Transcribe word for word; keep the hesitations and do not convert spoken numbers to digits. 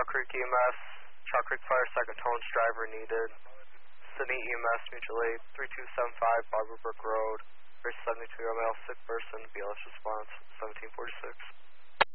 Chalk Creek E M S, Chalk Creek Fire, second Tones driver needed. Sydney E M S, mutual aid, three two seven five, Barber Brook Road, Bridge seventy-two, male, sick person, B L S response, seventeen forty-six.